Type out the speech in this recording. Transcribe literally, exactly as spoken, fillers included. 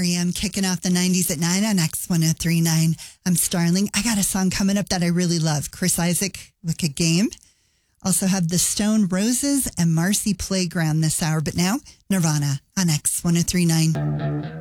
E M kicking off the nineties at nine on X one oh three point nine. I'm Starling. I got a song coming up that I really love. Chris Isaak, Wicked Game. Also have the Stone Roses and Marcy Playground this hour. But now, Nirvana on X one oh three point nine.